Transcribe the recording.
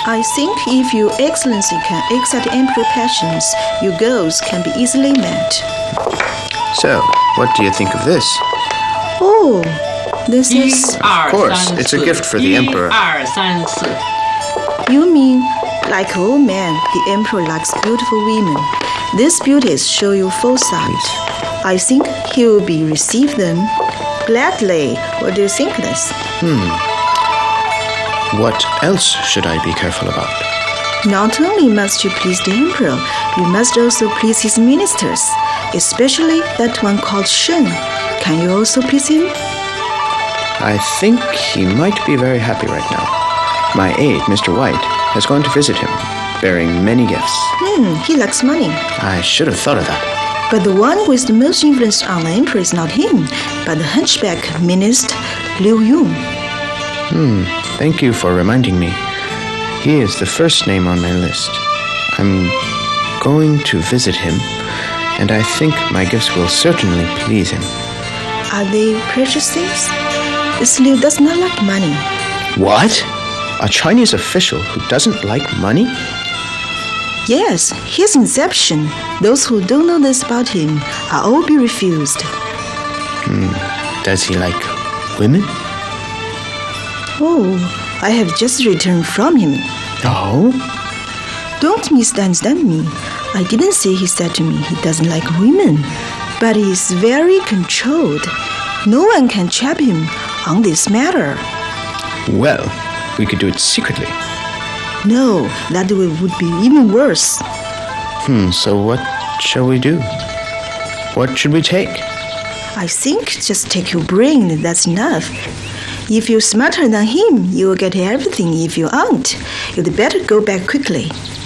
I think if your excellency can excite emperor passions, your goals can be easily met. So, what do you think of this? Oh, this is... Of course, it's a gift for the emperor. You mean, like all men, the emperor likes beautiful women. These beauties show you foresight. I think he will receive them gladly. What do you think, Liz? What else should I be careful about? Not only must you please the emperor, you must also please his ministers, especially that one called Shen. Can you also please him? I think he might be very happy right now. My aide, Mr. White, has gone to visit him, bearing many gifts. He likes money. I should have thought of that. But the one with the most influence on the emperor is not him, but the hunchback minister, Liu Yun. Thank you for reminding me. He is the first name on my list. I'm going to visit him, and I think my gifts will certainly please him. Are they precious things? This Liu does not like money. What? A Chinese official who doesn't like money? Yes, his inception. Those who don't know this about him are all be refused. Does he like women? Oh, I have just returned from him. Oh? Don't misunderstand me. I didn't say he said to me he doesn't like women, but he is very controlled. No one can trap him on this matter. Well, we could do it secretly. No, that would be even worse. So what shall we do? What should we take? I think just take your brain, that's enough. If you're smarter than him, you will get everything. If you aren't, you'd better go back quickly.